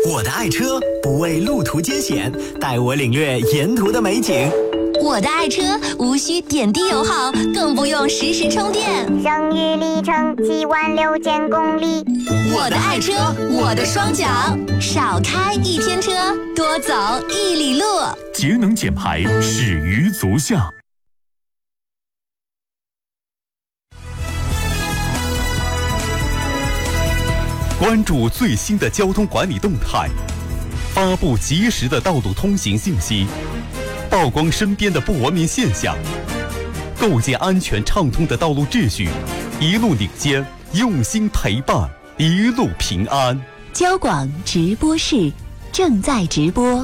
我的爱车不畏路途艰险，带我领略沿途的美景。 我的爱车无需点滴油耗，更不用实时充电。 剩余里程76000公里。 我的爱车，我的双脚，少开一天车，多走1里路。 节能减排，始于足下。关注最新的交通管理动态，发布及时的道路通行信息，曝光身边的不文明现象，构建安全畅通的道路秩序，一路领先，用心陪伴，一路平安。 交广直播室正在直播。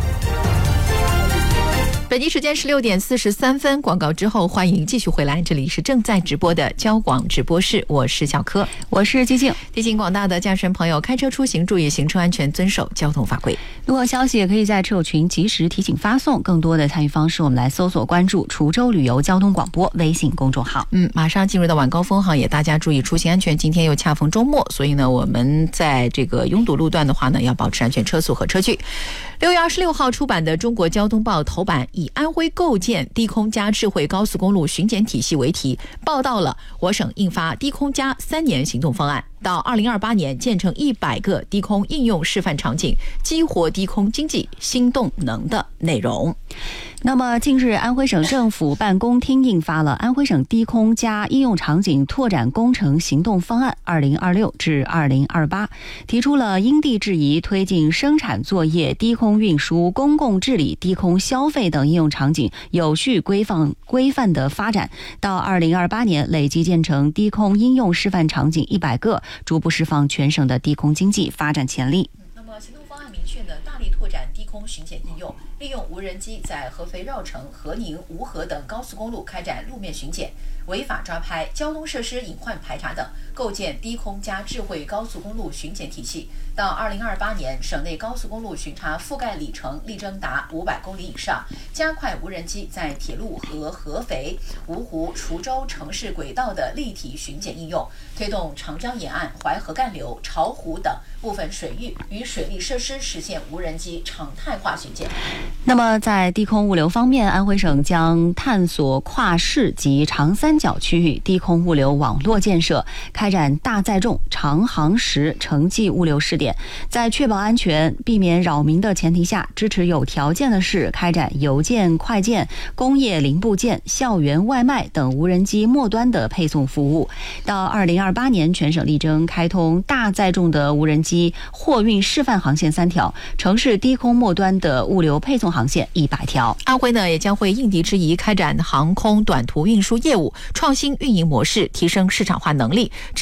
北京时间16点43分，广告之后欢迎继续回来，这里是正在直播的交广直播室，我是小柯， 我是静静。 提醒广大的驾驶人朋友，开车出行注意行车安全，遵守交通法规。 如果消息也可以在车友群及时提醒发送，更多的参与方式我们来搜索关注滁州旅游交通广播微信公众号。 马上进入到晚高峰行业，大家注意出行安全。今天又恰逢周末，所以呢我们在这个拥堵路段的话呢，要保持安全车速和车距。6月26号出版的《中国交通报》头版以安徽构建低空加智慧高速公路巡检体系为题，报道了我省印发低空加3年行动方案，到2028年建成100个低空应用示范场景，激活低空经济新动能的内容。 那么近日安徽省政府办公厅印发了安徽省低空加应用场景拓展工程行动方案2026至2028，提出了因地制宜推进生产作业、低空运输、公共治理、低空消费等应用场景有序规范的发展，到2028年累计建成低空应用示范场景100个，逐步释放全省的低空经济发展潜力。 那么行动方案明确呢，大力拓展低空巡检应用，利用无人机在合肥绕城、河宁、吴河等高速公路开展路面巡检、违法抓拍、交通设施隐患排查等，构建低空加智慧高速公路巡检体系。到2028年，省内高速公路巡查覆盖里程力争达500公里以上，加快无人机在铁路和合肥、芜湖、滁州城市轨道的立体巡检应用，推动长江沿岸、淮河干流、巢湖等部分水域与水利设施实现无人机常态化巡检。 那么在低空物流方面，安徽省将探索跨市及长三角区域低空物流网络建设，开展大载重、长航时城际物流试点，在确保安全、避免扰民的前提下，支持有条件的市开展邮件、快件、工业零部件、校园外卖等无人机末端的配送服务。到2028年，全省力争开通大载重的无人机货运示范航线3条，城市低空末端的物流配送航线100条。 安徽呢也将会因地制宜开展航空短途运输业务，创新运营模式，提升市场化能力。